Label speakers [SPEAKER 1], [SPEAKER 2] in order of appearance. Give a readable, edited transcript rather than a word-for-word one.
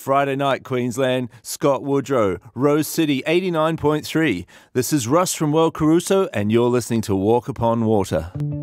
[SPEAKER 1] Friday night, Queensland. Scott Woodrow, Rose City, 89.3. This is Russ from World Caruso, and you're listening to Walk Upon Water.